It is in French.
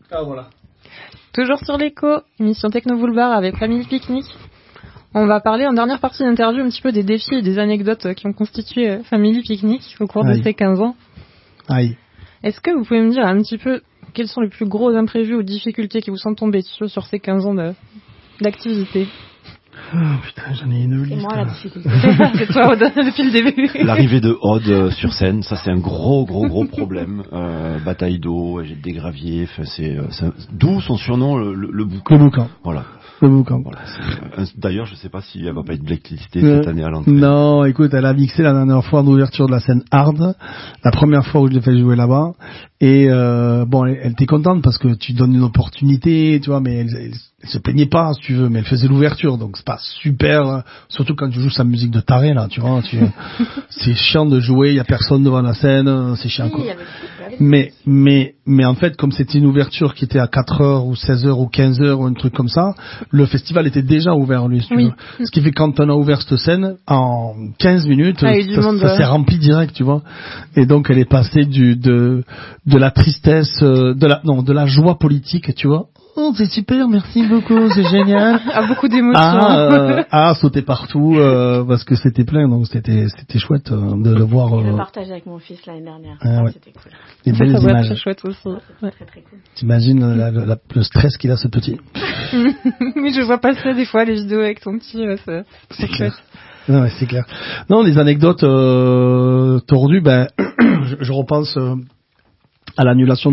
Ah voilà. Toujours sur l'écho, émission Techno Boulevard avec Family Picnic. On va parler en dernière partie d'interview un petit peu des défis et des anecdotes qui ont constitué Family Picnic au cours de ces 15 ans. Aïe. Est-ce que vous pouvez me dire un petit peu quels sont les plus gros imprévus ou difficultés qui vous sont tombés dessus sur ces 15 ans d'activité? Oh putain, j'en ai une liste. C'est moi la difficulté. C'est toi, Aude, depuis le début. L'arrivée de Aude sur scène, ça c'est un gros problème. Bataille d'eau, jet des graviers, d'où son surnom le boucan. Le boucan. Voilà. Le boucan. Voilà, d'ailleurs, je sais pas si elle va pas être blacklistée cette année à l'entrée. Non, écoute, elle a mixé la dernière fois d'ouverture de la scène Hard, la première fois où je l'ai fait jouer là-bas. Et bon, elle était contente parce que tu donnes une opportunité, tu vois, mais elle se plaignait pas, si tu veux, mais elle faisait l'ouverture, donc c'est pas super, surtout quand tu joues sa musique de taré, là, tu vois, c'est chiant de jouer, il y a personne devant la scène, c'est chiant, quoi. Mais en fait, comme c'était une ouverture qui était à 4h ou 16h ou 15h ou un truc comme ça, le festival était déjà ouvert, lui, si tu veux. Ce qui fait que quand on a ouvert cette scène, en 15 minutes, ça s'est rempli direct, tu vois. Et donc, elle est passée de la tristesse, de la joie politique, tu vois. Oh, c'est super, merci beaucoup, c'est génial. À beaucoup d'émotions. Sauter partout, parce que c'était plein, donc c'était chouette de le voir. Je le partageais avec mon fils l'année dernière. Ouais. C'était cool. Des belles ça images. Très chouette aussi. Ouais. Très très cool. T'imagines le stress qu'il a, ce petit. Oui, je vois passer des fois les vidéos avec ton petit, c'est chouette. Non, c'est clair. Non, les anecdotes tordues, je repense à l'annulation